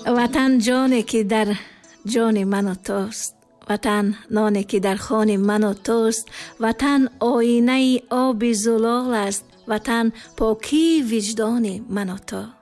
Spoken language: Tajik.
ватан ҷоне ки дар ҷони ману тост, ватан ноне ки дар хони ману тост, ватан оинаи оби зулол аст, ватан покии виҷдони ману то.